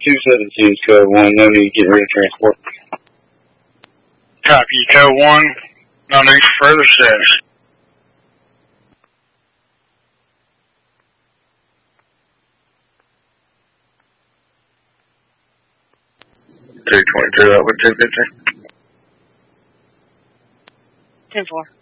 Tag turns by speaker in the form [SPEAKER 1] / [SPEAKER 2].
[SPEAKER 1] 217's code 1, no need to get ready to transport.
[SPEAKER 2] Copy, code 1, no need for further steps. $322 up with 250.
[SPEAKER 3] 10-4.